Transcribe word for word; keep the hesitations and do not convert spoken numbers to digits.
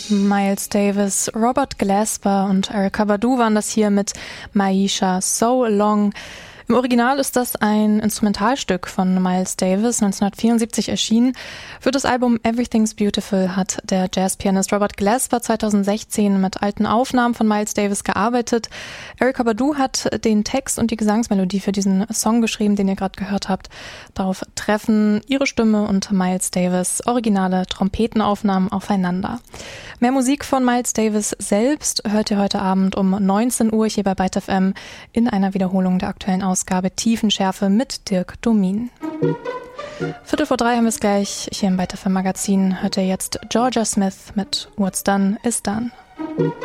Miles Davis, Robert Glasper und Erykah Badu waren das hier mit Maisha So Long. Im Original ist das ein Instrumentalstück von Miles Davis, neunzehnhundertvierundsiebzig erschienen. Für das Album Everything's Beautiful hat der Jazzpianist Robert Glasper zweitausendsechzehn mit alten Aufnahmen von Miles Davis gearbeitet. Erykah Badu hat den Text und die Gesangsmelodie für diesen Song geschrieben, den ihr gerade gehört habt. Darauf treffen ihre Stimme und Miles Davis originale Trompetenaufnahmen aufeinander. Mehr Musik von Miles Davis selbst hört ihr heute Abend um neunzehn Uhr hier bei Byte F M in einer Wiederholung der aktuellen Ausgabe Tiefenschärfe mit Dirk Domin. Viertel vor drei haben wir es gleich. Hier im Byte F M Magazin hört ihr jetzt Georgia Smith mit What's Done is Done.